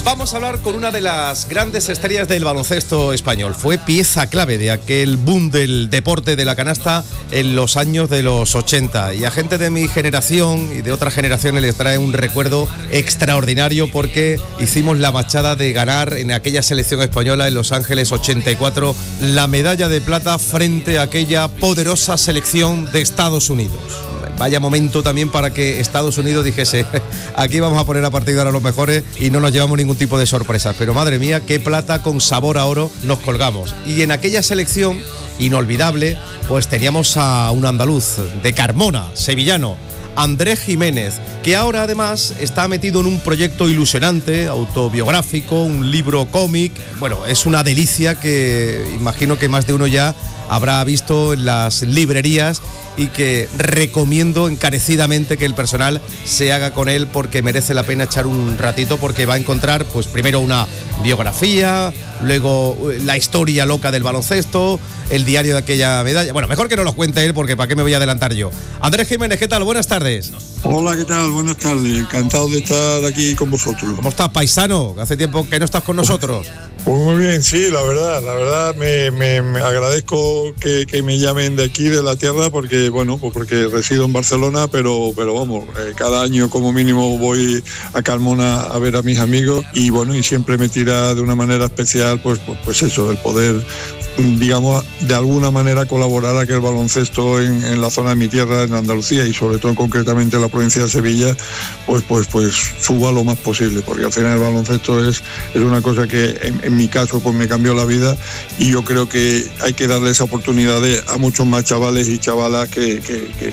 Vamos a hablar con una de las grandes estrellas del baloncesto español. Fue pieza clave de aquel boom del deporte de la canasta en los años de los 80. Y a gente de mi generación y de otras generaciones les trae un recuerdo extraordinario porque hicimos la machada de ganar en aquella selección española en Los Ángeles 84 la medalla de plata frente a aquella poderosa selección de Estados Unidos. Vaya momento también para que Estados Unidos dijese, aquí vamos a poner a partir de ahora los mejores y no nos llevamos ningún tipo de sorpresa. Pero madre mía, qué plata con sabor a oro nos colgamos. Y en aquella selección inolvidable, pues teníamos a un andaluz de Carmona, sevillano, Andrés Jiménez, que ahora además está metido en un proyecto ilusionante, autobiográfico, un libro cómic. Bueno, es una delicia que imagino que más de uno ya habrá visto en las librerías y que recomiendo encarecidamente que el personal se haga con él porque merece la pena echar un ratito, porque va a encontrar pues primero una biografía, luego la historia loca del baloncesto, el diario de aquella medalla. Bueno, mejor que no lo cuente él porque para qué me voy a adelantar yo. Andrés Jiménez, ¿qué tal? Buenas tardes. Hola, ¿qué tal? Buenas tardes. Encantado de estar aquí con vosotros. ¿Cómo estás, paisano? Hace tiempo que no estás con nosotros. Pues muy bien, sí, la verdad me agradezco que me llamen de aquí, de la tierra, porque bueno, pues porque resido en Barcelona, pero vamos, cada año como mínimo voy a Carmona a ver a mis amigos y bueno, y siempre me tira de una manera especial pues eso, el poder, digamos, de alguna manera colaborar a que el baloncesto en la zona de mi tierra, en Andalucía y sobre todo concretamente en la provincia de Sevilla, pues suba lo más posible, porque al final el baloncesto es una cosa que en mi caso pues me cambió la vida y yo creo que hay que darle esa oportunidad a muchos más chavales y chavalas que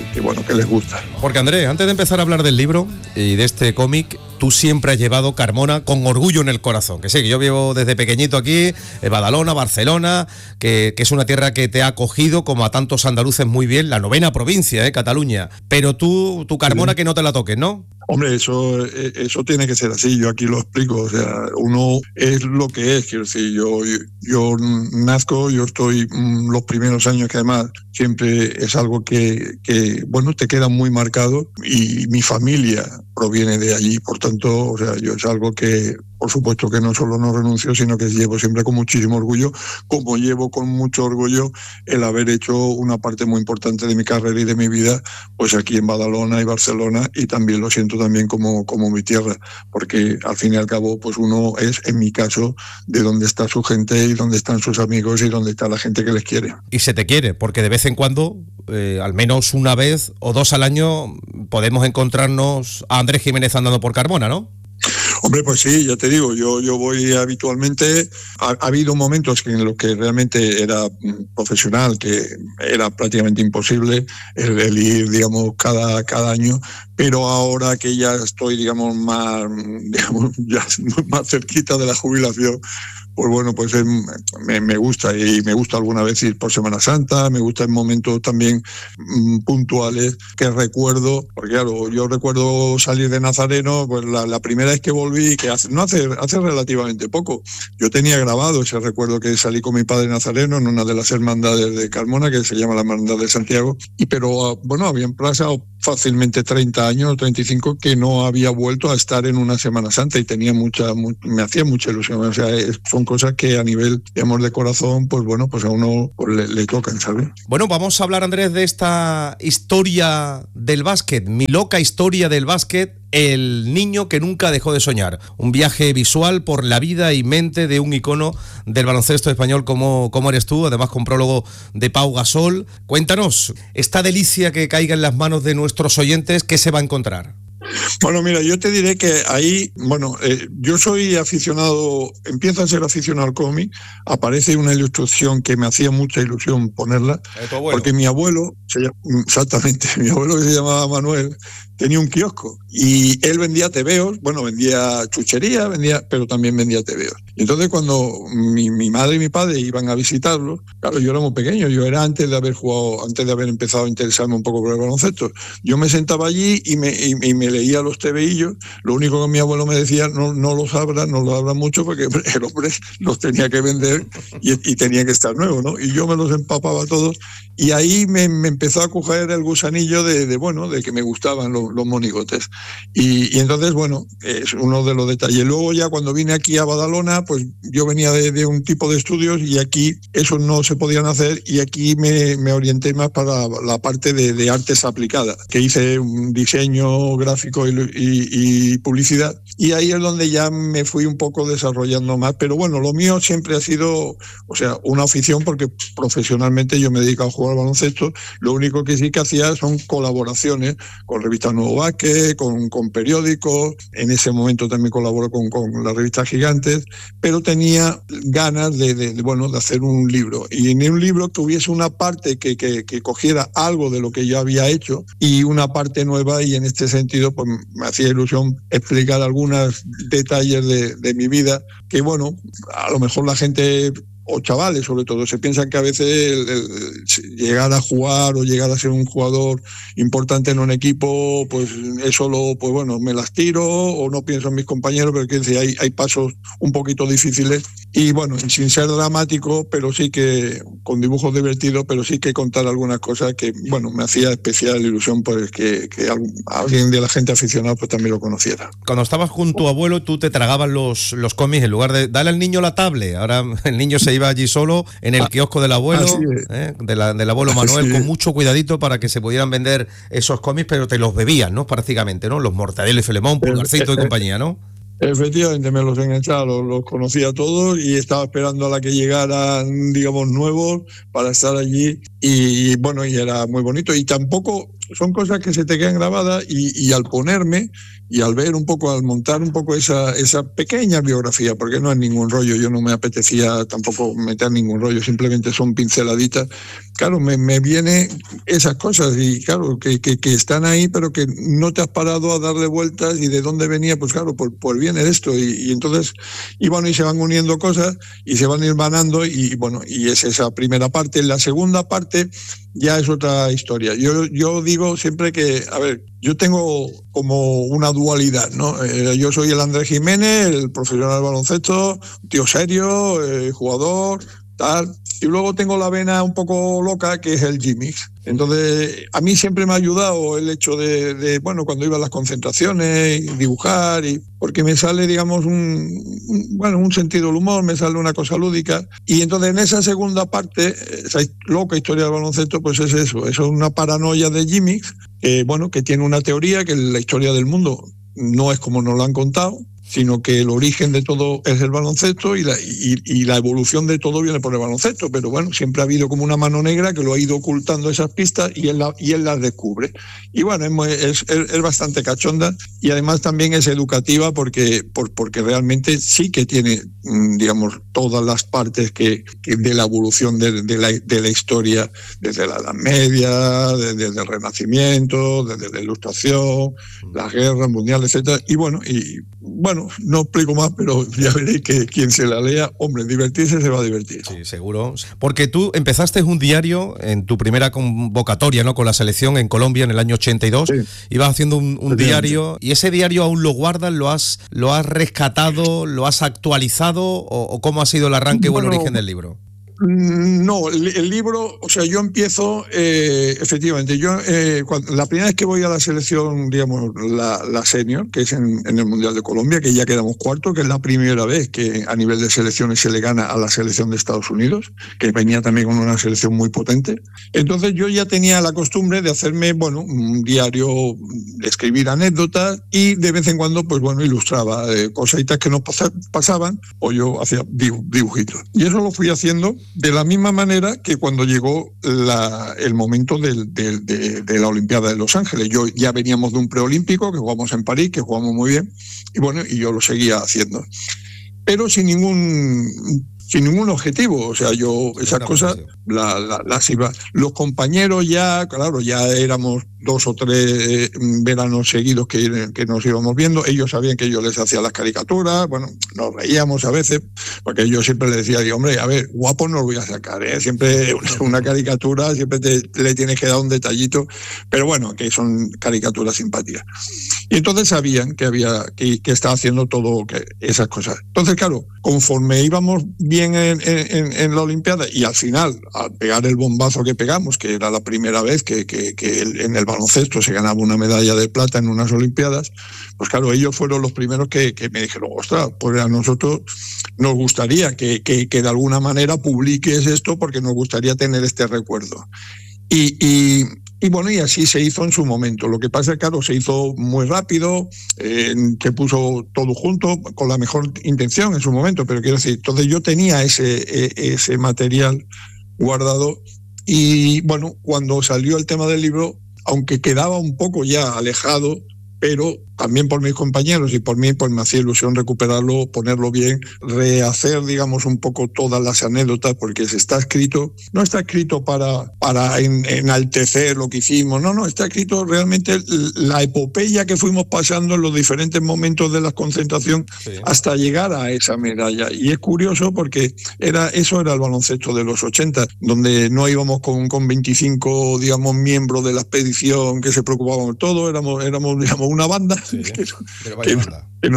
les gusta. Porque Andrés, antes de empezar a hablar del libro y de este cómic, tú siempre has llevado Carmona con orgullo en el corazón. Que sí, que yo vivo desde pequeñito aquí, en Badalona, Barcelona, que es una tierra que te ha acogido, como a tantos andaluces, muy bien, la 9ª provincia, Cataluña. Pero tu Carmona, que no te la toques, ¿no? Hombre, eso tiene que ser así, yo aquí lo explico, o sea, uno es lo que es, quiero decir, yo nazco, yo estoy los primeros años que además siempre es algo que bueno, te queda muy marcado y mi familia proviene de allí, por tanto, o sea, yo es algo que por supuesto que no solo no renuncio, sino que llevo siempre con muchísimo orgullo, como llevo con mucho orgullo el haber hecho una parte muy importante de mi carrera y de mi vida, pues aquí en Badalona y Barcelona, y también lo siento también como mi tierra, porque al fin y al cabo, pues uno es, en mi caso, de donde está su gente y donde están sus amigos y donde está la gente que les quiere. Y se te quiere, porque de vez en cuando, al menos una vez o dos al año, podemos encontrarnos a Andrés Jiménez andando por Carmona, ¿no? Hombre, pues sí, ya te digo, yo voy habitualmente. Ha habido momentos en los que realmente era profesional, que era prácticamente imposible el ir, digamos, cada año, pero ahora que ya estoy, digamos, ya más cerquita de la jubilación, pues bueno, pues me gusta, y me gusta alguna vez ir por Semana Santa, me gusta en momentos también puntuales que recuerdo, porque claro, yo recuerdo salir de Nazareno, pues la primera vez que volví, que hace relativamente poco, yo tenía grabado ese recuerdo que salí con mi padre Nazareno en una de las hermandades de Carmona, que se llama la Hermandad de Santiago, pero bueno, habían pasado fácilmente 30 años, 35, que no había vuelto a estar en una Semana Santa y me hacía mucha ilusión, o sea, son cosas que a nivel, digamos, de corazón, pues bueno, pues a uno pues le tocan, ¿sabes? Bueno, vamos a hablar, Andrés, de esta historia del básquet, mi loca historia del básquet, el niño que nunca dejó de soñar. Un viaje visual por la vida y mente de un icono del baloncesto español como eres tú, además con prólogo de Pau Gasol. Cuéntanos, esta delicia que caiga en las manos de nuestros oyentes, ¿qué se va a encontrar? Bueno, mira, yo te diré que ahí, yo soy aficionado, empiezo a ser aficionado al cómic, aparece una ilustración que me hacía mucha ilusión ponerla, porque mi abuelo, exactamente, mi abuelo, que se llamaba Manuel, tenía un kiosco y él vendía tebeos, vendía chuchería, pero también vendía tebeos. Y entonces cuando mi madre y mi padre iban a visitarlo, claro, yo era muy pequeño, yo era antes de haber empezado a interesarme un poco por el baloncesto. Yo me sentaba allí y me me leía los tebeillos. Lo único que mi abuelo me decía, no los abras mucho, porque el hombre los tenía que vender y tenía que estar nuevo, ¿no? Y yo me los empapaba todos, y ahí me empezó a coger el gusanillo de que me gustaban los monigotes. Y entonces, bueno, es uno de los detalles. Luego ya cuando vine aquí a Badalona, pues yo venía de un tipo de estudios, y aquí eso no se podían hacer, y aquí me orienté más para la parte de artes aplicadas, que hice un diseño gráfico y publicidad, y ahí es donde ya me fui un poco desarrollando más. Pero bueno, lo mío siempre ha sido, o sea, una afición, porque profesionalmente yo me dedico a jugar al baloncesto. Lo único que sí que hacía son colaboraciones con revistas Nuevo Basket, con periódicos. En ese momento también colaboro con la revista Gigantes, pero tenía ganas de hacer un libro, y en un libro que hubiese una parte que cogiera algo de lo que yo había hecho y una parte nueva, y en este sentido pues me hacía ilusión explicar algunos detalles de mi vida, que bueno, a lo mejor la gente, o chavales sobre todo, se piensan que a veces llegar a jugar o llegar a ser un jugador importante en un equipo, pues eso me las tiro, o no pienso en mis compañeros, pero que hay pasos un poquito difíciles, y bueno, sin ser dramático, pero sí que con dibujos divertidos, pero sí que contar algunas cosas que, bueno, me hacía especial ilusión, pues que alguien de la gente aficionada pues también lo conociera. Cuando estabas con tu abuelo, tú te tragabas los cómics, en lugar de darle al niño la tablet. Ahora el niño se iba allí solo en el kiosco del abuelo, del abuelo Manuel, con mucho cuidadito para que se pudieran vender esos cómics, pero te los bebías, ¿no? Prácticamente, ¿no? Los Mortadelo y Filemón, Pulgarcito y compañía, ¿no? Efectivamente, me los enganchaba, los conocía todos, y estaba esperando a la que llegaran, digamos, nuevos para estar allí, y bueno, y era muy bonito. Y tampoco son cosas que se te quedan grabadas, y al ponerme y al ver un poco, al montar un poco esa pequeña biografía, porque no es ningún rollo, yo no me apetecía tampoco meter ningún rollo, simplemente son pinceladitas. Claro, me vienen esas cosas, y claro, que están ahí, pero que no te has parado a darle vueltas, y de dónde venía, pues claro, pues viene de esto, y entonces, y bueno, y se van uniendo cosas, y se van hilvanando, y bueno, y es esa primera parte. La segunda parte ya es otra historia. Yo digo siempre que, a ver, yo tengo como una dualidad, ¿no? Yo soy el Andrés Jiménez, el profesional del baloncesto, tío serio, jugador, tal. Y luego tengo la vena un poco loca, que es el G-Mix. Entonces, a mí siempre me ha ayudado el hecho de cuando iba a las concentraciones, y dibujar, porque me sale, digamos, un sentido del humor, me sale una cosa lúdica. Y entonces, en esa segunda parte, esa loca historia del baloncesto, pues es eso es una paranoia de G-Mix, que tiene una teoría, que la historia del mundo no es como nos lo han contado, sino que el origen de todo es el baloncesto, y la evolución de todo viene por el baloncesto. Pero bueno, siempre ha habido como una mano negra que lo ha ido ocultando esas pistas, y él las descubre. Y bueno, es bastante cachonda, y además también es educativa, porque realmente sí que tiene, digamos, todas las partes que de la evolución de la historia, desde la Edad Media, desde el Renacimiento, desde la Ilustración, las guerras mundiales, etcétera. Y bueno, no explico más, pero ya veréis que quien se la lea, hombre, divertirse se va a divertir. Sí, seguro. Porque tú empezaste un diario en tu primera convocatoria, ¿no?, con la selección en Colombia en el año 82. Sí. Ibas haciendo un diario, y ese diario aún lo guardas, lo has rescatado, lo has actualizado, o ¿cómo ha sido el arranque o el origen del libro? No, el libro, o sea, yo empiezo, efectivamente, la primera vez que voy a la selección, digamos, la senior, que es en el Mundial de Colombia, que ya quedamos cuarto, que es la primera vez que a nivel de selecciones se le gana a la selección de Estados Unidos, que venía también con una selección muy potente. Entonces yo ya tenía la costumbre de hacerme, un diario, de escribir anécdotas, y de vez en cuando, ilustraba cositas que nos pasaban, o yo hacía dibujitos. Y eso lo fui haciendo de la misma manera que cuando llegó el momento de la Olimpiada de Los Ángeles. Yo ya veníamos de un preolímpico, que jugamos en París, que jugamos muy bien, y yo lo seguía haciendo. Pero sin ningún objetivo. O sea, yo esas cosas las iba. Los compañeros ya, claro, ya éramos 2 o 3 veranos seguidos que nos íbamos viendo. Ellos sabían que yo les hacía las caricaturas, bueno, nos reíamos a veces, porque yo siempre les decía, hombre, a ver, guapo no lo voy a sacar, ¿eh? Siempre una caricatura, siempre le tienes que dar un detallito, pero bueno, que son caricaturas simpáticas. Y entonces sabían que estaba haciendo todo esas cosas. Entonces, claro, conforme íbamos bien en la Olimpiada, y al final, al pegar el bombazo que pegamos, que era la primera vez que en el baloncesto se ganaba una medalla de plata en unas Olimpiadas, pues claro, ellos fueron los primeros que me dijeron, ostras, pues a nosotros nos gustaría que de alguna manera publiques esto, porque nos gustaría tener este recuerdo. Y bueno, y así se hizo en su momento. Lo que pasa es que, claro, se hizo muy rápido, se puso todo junto con la mejor intención en su momento, pero quiero decir, entonces yo tenía ese material guardado, y bueno, cuando salió el tema del libro, aunque quedaba un poco ya alejado, pero también por mis compañeros y por mí, pues me hacía ilusión recuperarlo, ponerlo bien, rehacer, digamos, un poco todas las anécdotas, porque no está escrito para enaltecer lo que hicimos, no, está escrito realmente la epopeya que fuimos pasando en los diferentes momentos de la concentración, sí, hasta llegar a esa medalla. Y es curioso porque eso era el baloncesto de los 80, donde no íbamos con 25, digamos, miembros de la expedición que se preocupaban de todo, éramos digamos, una banda. Sí, que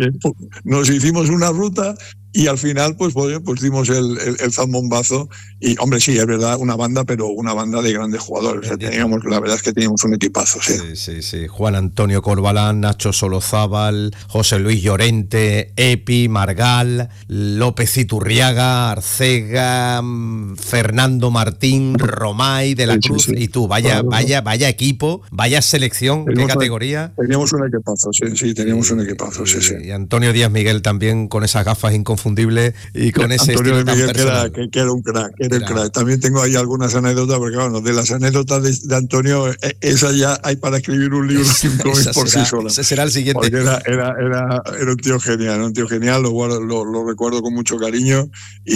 nos hicimos una ruta, y al final pues dimos el zambombazo. Y hombre, sí, es verdad, una banda, pero una banda de grandes jugadores. O sea, la verdad es que teníamos un equipazo. Sí. Juan Antonio Corbalán, Nacho Solozábal, José Luis Llorente, Epi, Margal, López Iturriaga, Arcega, Fernando Martín, Romay, de la Cruz, y tú, vaya equipo, vaya selección, qué categoría. Teníamos un equipazo, sí, teníamos un equipazo, sí. Y Antonio Díaz Miguel también, con esas gafas inconfundibles y con ese Antonio estilo tan Miguel, personal. que era un crack. También tengo ahí algunas anécdotas, porque bueno, de las anécdotas de Antonio, esas ya hay para escribir un libro por sí sola. Ese será el siguiente. Porque era un tío genial, lo recuerdo con mucho cariño,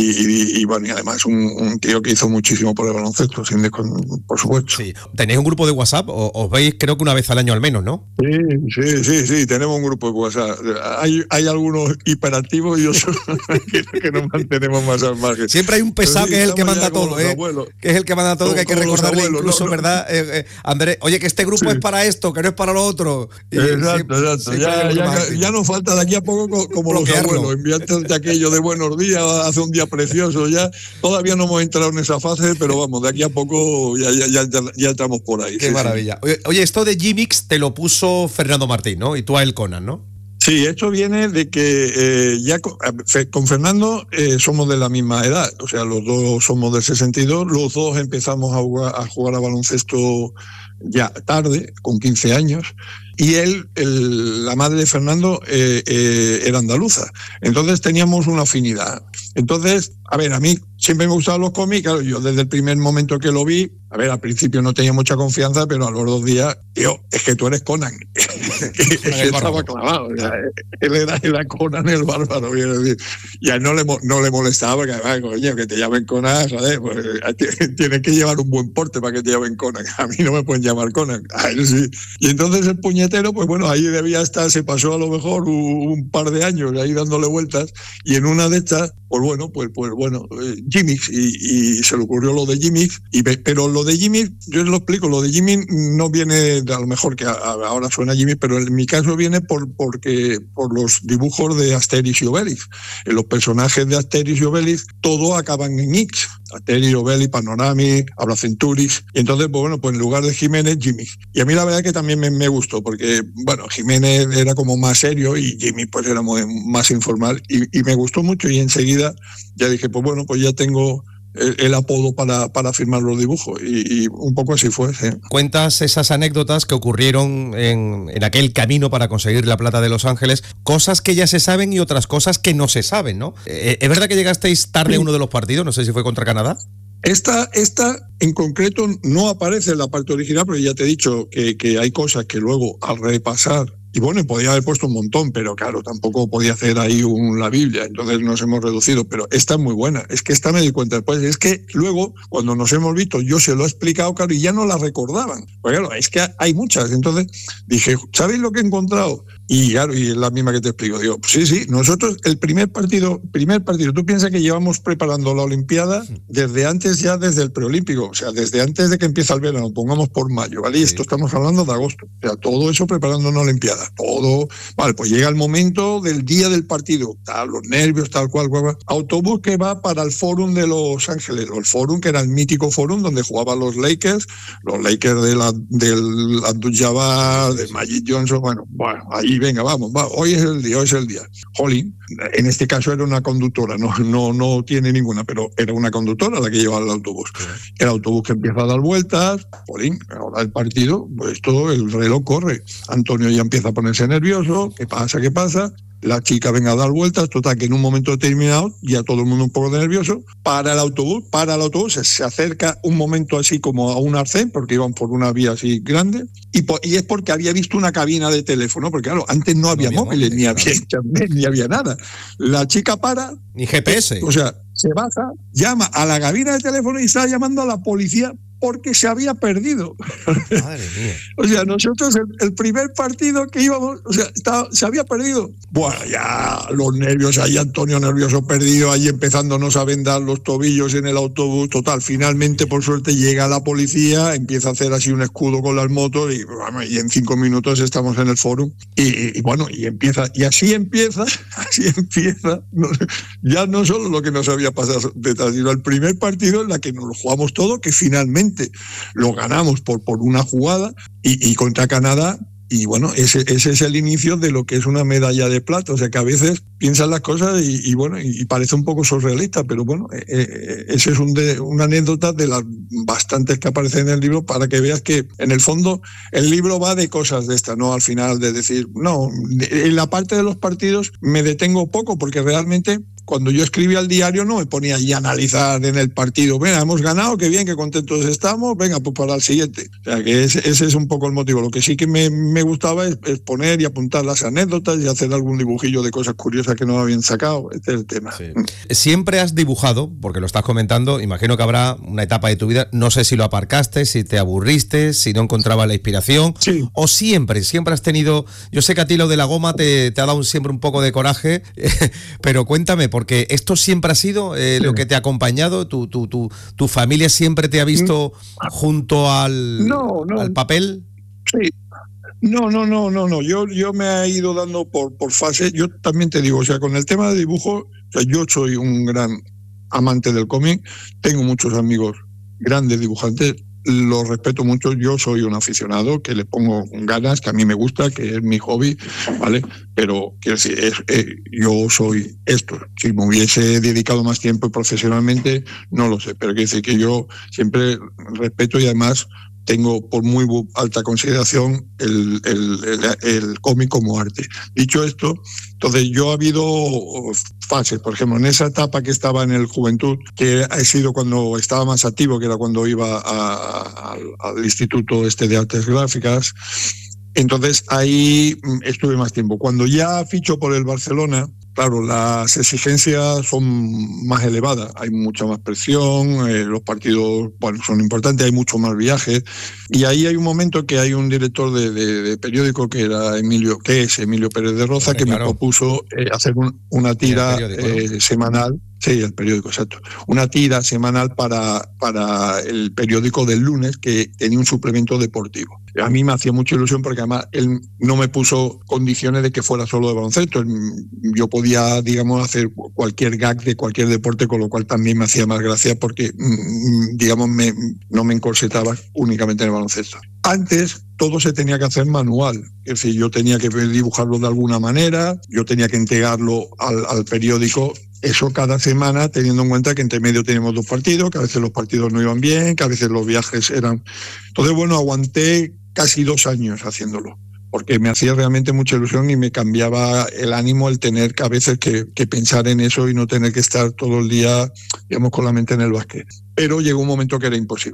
y bueno, y además un tío que hizo muchísimo por el baloncesto, por supuesto. Sí. ¿Tenéis un grupo de WhatsApp? Os veis creo que una vez al año al menos, ¿no? Sí, tenemos un grupo de WhatsApp. Hay algunos hiperactivos y otros que nos mantenemos más al margen. Siempre hay un pesado que es el que manda todo, que es el que manda todo, que hay que recordarle incluso, ¿verdad? Andrés, oye, que este grupo es para esto, que no es para lo otro. Exacto. Ya nos falta de aquí a poco, como los abuelos, enviarte aquello de buenos días, hace un día precioso, ya todavía no hemos entrado en esa fase, pero vamos, de aquí a poco ya estamos por ahí. Qué maravilla. Oye, esto de G-Mix te lo puso Fernando Martín, ¿no? Y tú a El Conan, ¿no? Sí, esto viene de que ya con Fernando somos de la misma edad, o sea, los dos somos del 62, los dos empezamos a jugar a baloncesto ya tarde, con 15 años, y la madre de Fernando era andaluza, entonces teníamos una afinidad. Entonces, a ver, a mí siempre me gustaban los cómics, claro, yo desde el primer momento que lo vi, a ver, al principio no tenía mucha confianza, pero a los 2 días, tío, es que tú eres Conan. Estaba clavado, o sea, él era Conan el bárbaro, quiero decir. Y a él no le molestaba, porque además, coño, que te llamen Conan, joder, pues tienes que llevar un buen porte para que te llamen Conan. A mí no me pueden llamar Conan, a él sí. Y entonces el puñetero, pues bueno, ahí debía estar, se pasó a lo mejor un par de años ahí dándole vueltas, y en una de estas, pues bueno, G-Mix, y se le ocurrió lo de G-Mix, pero lo de G-Mix, yo lo explico, lo de G-Mix no viene, a lo mejor que ahora suena G-Mix, pero en mi caso viene por los dibujos de Asterix y Obelix. En los personajes de Asterix y Obelix, todos acaban en X. Asterix, Obelix, Panorami, Abracenturix, y entonces, pues bueno, pues en lugar de Jiménez, G-Mix. Y a mí la verdad que también me gustó, porque, bueno, Jiménez era como más serio y G-Mix pues era más informal, y me gustó mucho, y enseguida ya dije, pues bueno, pues ya tengo el apodo para firmar los dibujos, y un poco así fue. Sí. Cuentas esas anécdotas que ocurrieron en aquel camino para conseguir la plata de Los Ángeles, cosas que ya se saben y otras cosas que no se saben, ¿no? ¿Es verdad que llegasteis tarde a uno de los partidos? No sé si fue contra Canadá. Esta en concreto no aparece en la parte original, pero ya te he dicho que hay cosas que luego, al repasar Y bueno, podía haber puesto un montón, pero claro, tampoco podía hacer ahí la Biblia, entonces nos hemos reducido, pero esta es muy buena, es que esta me di cuenta después, es que luego, cuando nos hemos visto, yo se lo he explicado, claro, y ya no la recordaban, porque claro, es que hay muchas, entonces dije, ¿sabéis lo que he encontrado? Y claro, y es la misma que te explico, digo, sí, nosotros el primer partido, tú piensas que llevamos preparando la Olimpiada desde antes, ya desde el preolímpico, o sea, desde antes de que empieza el verano, pongamos por mayo, ¿vale? Y esto estamos hablando de agosto, o sea, todo eso preparando una Olimpiada, todo, vale, pues llega el momento del día del partido, tal, los nervios, tal cual, autobús que va para el Fórum de Los Ángeles, o el Fórum que era el mítico Fórum donde jugaban los Lakers del Abdul-Jabbar, de Magic Johnson, bueno, ahí venga, vamos, hoy es el día. Jolín, en este caso era una conductora, no tiene ninguna, pero era una conductora la que llevaba el autobús. El autobús que empieza a dar vueltas, jolín, ahora el partido, pues todo, el reloj corre. Antonio ya empieza a ponerse nervioso, ¿qué pasa? La chica venga a dar vueltas, total que en un momento determinado, ya todo el mundo un poco nervioso, para el autobús, se acerca un momento así como a un arcén, porque iban por una vía así grande, y es porque había visto una cabina de teléfono, porque claro, antes no había móviles, ni había internet, ni había nada. La chica para... Ni GPS. O sea, se baja, llama a la cabina de teléfono y está llamando a la policía porque se había perdido. Madre mía. O sea, nosotros el primer partido que íbamos, o sea, se había perdido. Bueno, ya los nervios, ahí Antonio nervioso, perdido, ahí empezándonos a vendar los tobillos en el autobús. Total, finalmente, por suerte, llega la policía, empieza a hacer así un escudo con las motos y en 5 minutos estamos en el fórum. Y bueno, y así empieza, ya no solo lo que nos había pasado detrás, sino el primer partido en la que nos lo jugamos todo, que finalmente lo ganamos por una jugada y contra Canadá. Y bueno, ese es el inicio de lo que es una medalla de plata. O sea que a veces piensas las cosas y parece un poco surrealista, pero bueno, esa es una anécdota de las bastantes que aparecen en el libro, para que veas que en el fondo el libro va de cosas de estas, no al final de decir, no, en la parte de los partidos me detengo poco, porque realmente cuando yo escribía el diario no me ponía ahí a analizar en el partido, venga, hemos ganado, qué bien, qué contentos estamos, venga, pues para el siguiente. O sea, que ese es un poco el motivo. Lo que sí que me gustaba es poner y apuntar las anécdotas y hacer algún dibujillo de cosas curiosas que no habían sacado. Este es el tema. Sí. Siempre has dibujado, porque lo estás comentando, imagino que habrá una etapa de tu vida, no sé si lo aparcaste, si te aburriste, si no encontrabas la inspiración, sí. O siempre has tenido, yo sé que a ti lo de la goma te ha dado siempre un poco de coraje, pero cuéntame, porque esto siempre ha sido lo que te ha acompañado, tu familia siempre te ha visto junto al papel. Sí. No. Yo me he ido dando por fase. Yo también te digo, o sea, con el tema de dibujo, o sea, yo soy un gran amante del cómic, tengo muchos amigos grandes dibujantes, los respeto mucho, yo soy un aficionado que le pongo ganas, que a mí me gusta, que es mi hobby, ¿vale? Pero quiero decir, yo soy esto. Si me hubiese dedicado más tiempo profesionalmente, no lo sé, pero quiero decir que yo siempre respeto y además tengo por muy alta consideración el cómic como arte. Dicho esto, entonces yo ha habido fases, por ejemplo, en esa etapa que estaba en el Juventud, que ha sido cuando estaba más activo, que era cuando iba al Instituto de Artes Gráficas. Entonces ahí estuve más tiempo. Cuando ya ficho por el Barcelona, claro, las exigencias son más elevadas, hay mucha más presión, los partidos son importantes, hay mucho más viajes, y ahí hay un momento que hay un director de periódico que es Emilio Pérez de Roza, que claro, me propuso hacer una tira semanal. Sí, el periódico, exacto. Una tira semanal para el periódico del lunes, que tenía un suplemento deportivo. A mí me hacía mucha ilusión porque además él no me puso condiciones de que fuera solo de baloncesto. Yo podía, digamos, hacer cualquier gag de cualquier deporte, con lo cual también me hacía más gracia porque, digamos, no me encorsetaba únicamente en el baloncesto. Antes todo se tenía que hacer manual, es decir, yo tenía que dibujarlo de alguna manera, yo tenía que entregarlo al periódico. Eso cada semana, teniendo en cuenta que entre medio teníamos 2 partidos, que a veces los partidos no iban bien, que a veces los viajes eran... Entonces, bueno, aguanté casi 2 años haciéndolo, porque me hacía realmente mucha ilusión y me cambiaba el ánimo el tener que a veces que pensar en eso y no tener que estar todo el día, digamos, con la mente en el básquet. Pero llegó un momento que era imposible.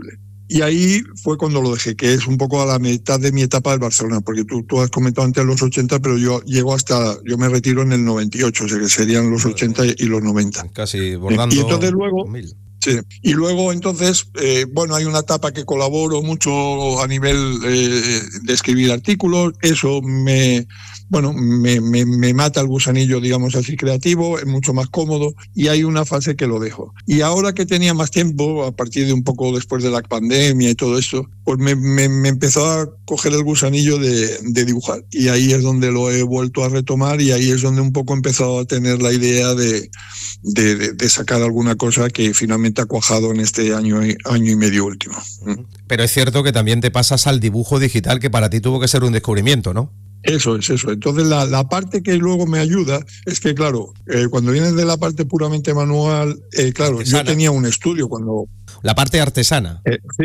Y ahí fue cuando lo dejé, que es un poco a la mitad de mi etapa del Barcelona, porque tú has comentado antes los 80, pero yo me retiro en el 98, o sea que serían los 80 y los 90. Casi bordando. Y entonces luego... 1000. Sí. Y luego entonces, hay una etapa que colaboro mucho a nivel de escribir artículos, eso me mata el gusanillo, digamos así, creativo, es mucho más cómodo y hay una fase que lo dejo. Y ahora que tenía más tiempo, a partir de un poco después de la pandemia y todo esto, pues me empezó a coger el gusanillo de dibujar y ahí es donde lo he vuelto a retomar y ahí es donde un poco he empezado a tener la idea de sacar alguna cosa que finalmente ha cuajado en este año y medio último. Pero es cierto que también te pasas al dibujo digital, que para ti tuvo que ser un descubrimiento, ¿no? Eso es eso. Entonces la parte que luego me ayuda es que, claro, cuando vienes de la parte puramente manual, claro, artesana. Yo tenía un estudio cuando... La parte artesana.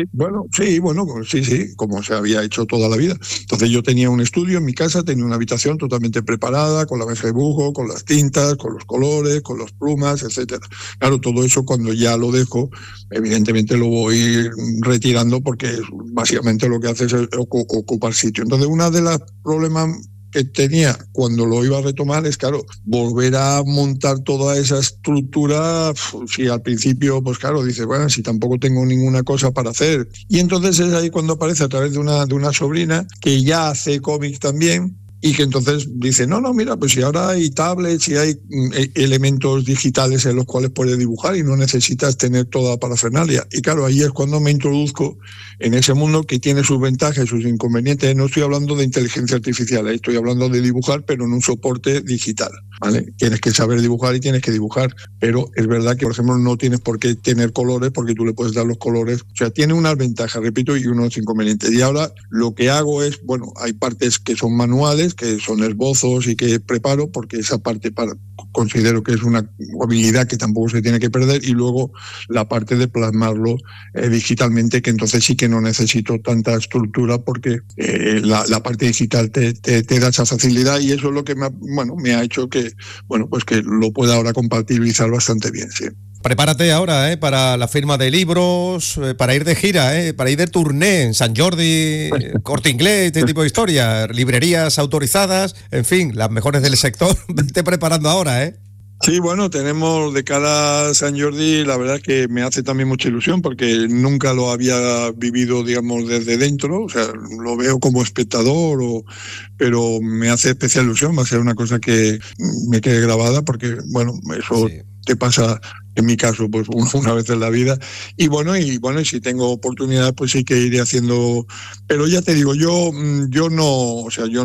Sí, como se había hecho toda la vida. Entonces yo tenía un estudio en mi casa, tenía una habitación totalmente preparada, con la mesa de dibujo, con las tintas, con los colores, con las plumas, etcétera. Claro, todo eso cuando ya lo dejo, evidentemente lo voy retirando porque básicamente lo que hace es ocupar sitio. Entonces uno de los problemas que tenía cuando lo iba a retomar es, claro, volver a montar toda esa estructura. Si al principio, pues claro, dices, bueno, si tampoco tengo ninguna cosa para hacer. Y entonces es ahí cuando aparece a través de una sobrina que ya hace cómics también, y que entonces dice, no, mira, pues si ahora hay tablets y hay elementos digitales en los cuales puedes dibujar y no necesitas tener toda parafernalia. Y claro, ahí es cuando me introduzco en ese mundo que tiene sus ventajas y sus inconvenientes. No estoy hablando de inteligencia artificial, estoy hablando de dibujar, pero en un soporte digital, ¿vale? Tienes que saber dibujar y tienes que dibujar, pero es verdad que, por ejemplo, no tienes por qué tener colores porque tú le puedes dar los colores. O sea, tiene unas ventajas, repito, y unos inconvenientes. Y ahora lo que hago es, hay partes que son manuales, que son esbozos y que preparo, porque esa parte considero que es una habilidad que tampoco se tiene que perder, y luego la parte de plasmarlo digitalmente, que entonces sí que no necesito tanta estructura porque la parte digital te da esa facilidad, y eso es lo que me ha hecho que, pues que lo pueda ahora compatibilizar bastante bien, sí. Prepárate ahora para la firma de libros, para ir de gira, para ir de tourné en Sant Jordi, Corte Inglés, este tipo de historias, librerías autorizadas, en fin, las mejores del sector. Vete preparando ahora, Sí, tenemos de cara a Sant Jordi, la verdad es que me hace también mucha ilusión porque nunca lo había vivido, digamos, desde dentro, o sea, lo veo como espectador, pero me hace especial ilusión, va a ser una cosa que me quede grabada porque, eso sí te pasa, en mi caso, pues una vez en la vida, y si tengo oportunidad, pues sí que iré haciendo, pero ya te digo, yo no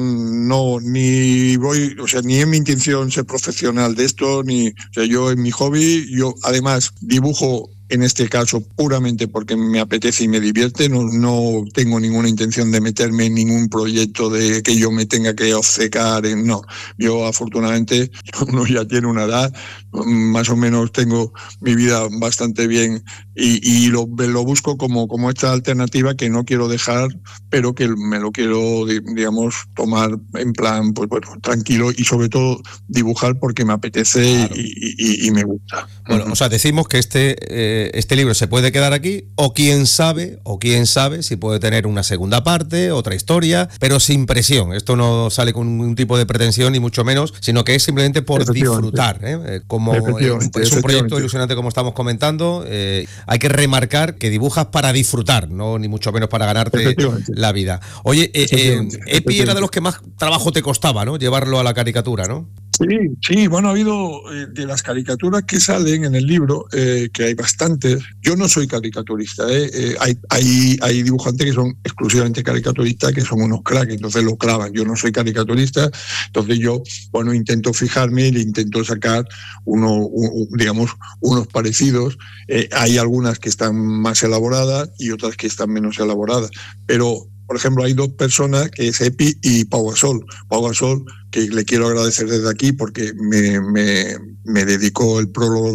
ni voy, ni es mi intención ser profesional de esto, yo en mi hobby, yo además dibujo en este caso puramente porque me apetece y me divierte, no tengo ninguna intención de meterme en ningún proyecto de que yo me tenga que obcecar, no. Yo afortunadamente, uno ya tiene una edad, más o menos tengo mi vida bastante bien y lo busco como esta alternativa que no quiero dejar, pero que me lo quiero, digamos, tomar en plan, pues tranquilo, y sobre todo dibujar porque me apetece, claro, y me gusta. O sea, decimos que este libro se puede quedar aquí, o quién sabe si puede tener una segunda parte, otra historia, pero sin presión. Esto no sale con un tipo de pretensión ni mucho menos, sino que es simplemente por disfrutar, como es un proyecto ilusionante, como estamos comentando. Hay que remarcar que dibujas para disfrutar, no ni mucho menos para ganarte la vida. Oye, Epi era de los que más trabajo te costaba, ¿no? Llevarlo a la caricatura, ¿no? Sí, ha habido de las caricaturas que salen en el libro, que hay bastantes. Yo no soy caricaturista, hay dibujantes que son exclusivamente caricaturistas, que son unos cracks, entonces lo clavan. Yo no soy caricaturista, entonces yo, intento fijarme y intento sacar unos parecidos. Hay algunas que están más elaboradas y otras que están menos elaboradas, pero por ejemplo, hay dos personas, que es Epi y Pau Gasol. Pau Gasol, que le quiero agradecer desde aquí porque me dedicó el prólogo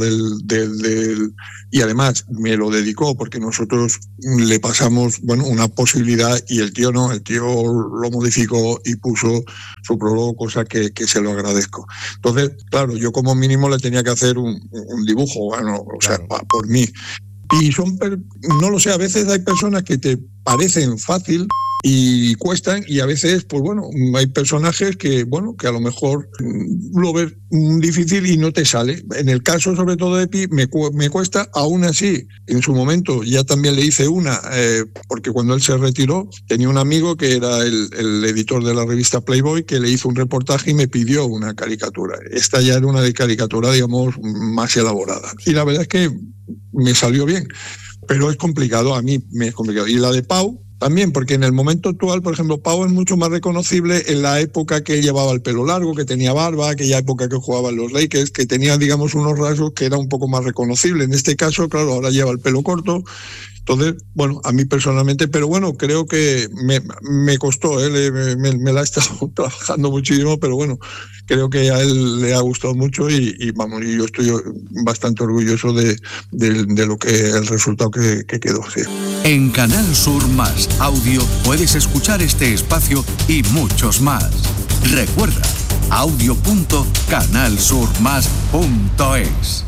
y además me lo dedicó porque nosotros le pasamos una posibilidad y el tío lo modificó y puso su prólogo, cosa que se lo agradezco. Entonces, claro, yo como mínimo le tenía que hacer un dibujo, claro, por mí. Y no lo sé, a veces hay personas que te parecen fácil y cuestan, y a veces, pues bueno, hay personajes que, bueno, que a lo mejor lo ves difícil y no te sale. En el caso, sobre todo de Pi, me cuesta, aún así. En su momento ya también le hice una, porque cuando él se retiró, tenía un amigo que era el editor de la revista Playboy, que le hizo un reportaje y me pidió una caricatura. Esta ya era una de caricatura, digamos, más elaborada. Y la verdad es que me salió bien, pero es complicado, a mí me es complicado. Y la de Pau también, porque en el momento actual, por ejemplo, Pau es mucho más reconocible en la época que él llevaba el pelo largo, que tenía barba, aquella época que jugaba en los Lakers, que tenía, digamos, unos rasgos que era un poco más reconocible. En este caso, claro, ahora lleva el pelo corto. Entonces, bueno, a mí personalmente, pero bueno, creo que me costó, me la he estado trabajando muchísimo, pero bueno, creo que a él le ha gustado mucho y vamos, y yo estoy bastante orgulloso de lo que el resultado que quedó. Sí. En Canal Sur Más Audio puedes escuchar este espacio y muchos más. Recuerda, audio.canalsurmas.es.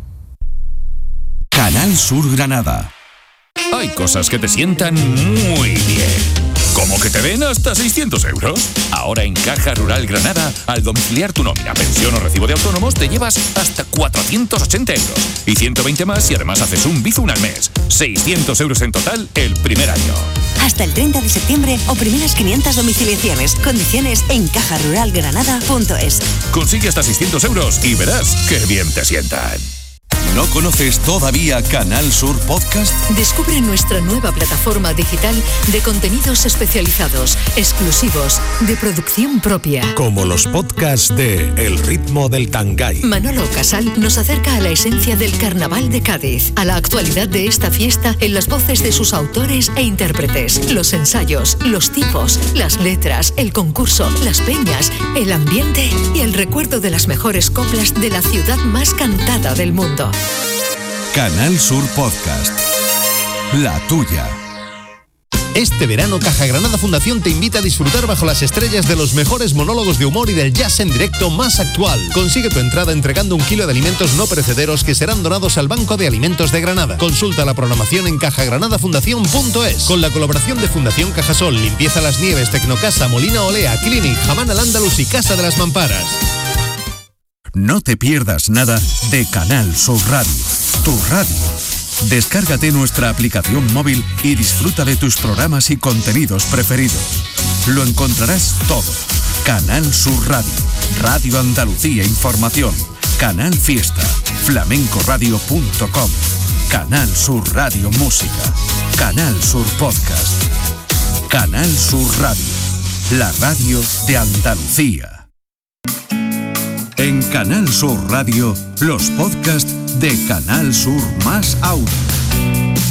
Canal Sur Granada. Hay cosas que te sientan muy bien. ¿Cómo que te den hasta 600 euros? Ahora en Caja Rural Granada, al domiciliar tu nómina, pensión o recibo de autónomos, te llevas hasta 480 euros. Y 120 más si además haces un Bizum al mes. 600 euros en total el primer año. Hasta el 30 de septiembre o primeras 500 domiciliaciones. Condiciones en cajaruralgranada.es. Consigue hasta 600 euros y verás qué bien te sientan. ¿No conoces todavía Canal Sur Podcast? Descubre nuestra nueva plataforma digital de contenidos especializados, exclusivos, de producción propia. Como los podcasts de El ritmo del Tangay. Manolo Casal nos acerca a la esencia del Carnaval de Cádiz, a la actualidad de esta fiesta en las voces de sus autores e intérpretes, los ensayos, los tipos, las letras, el concurso, las peñas, el ambiente y el recuerdo de las mejores coplas de la ciudad más cantada del mundo. Canal Sur Podcast. La tuya. Este verano, Caja Granada Fundación te invita a disfrutar bajo las estrellas de los mejores monólogos de humor y del jazz en directo más actual. Consigue tu entrada entregando 1 kilo de alimentos no perecederos que serán donados al Banco de Alimentos de Granada. Consulta la programación en cajagranadafundación.es. Con la colaboración de Fundación Cajasol, Limpieza Las Nieves, Tecnocasa, Molina Olea, Clinic, Jamán al Andalus y Casa de las Mamparas. No te pierdas nada de Canal Sur Radio, tu radio. Descárgate nuestra aplicación móvil y disfruta de tus programas y contenidos preferidos. Lo encontrarás todo. Canal Sur Radio, Radio Andalucía Información, Canal Fiesta, flamencoradio.com, Canal Sur Radio Música, Canal Sur Podcast, Canal Sur Radio, la radio de Andalucía. En Canal Sur Radio, los podcasts de Canal Sur Más Audio.